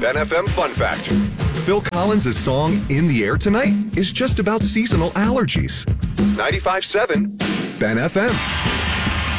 Ben FM Fun Fact. Phil Collins' song In the Air Tonight is just about seasonal allergies. 95.7 Ben FM.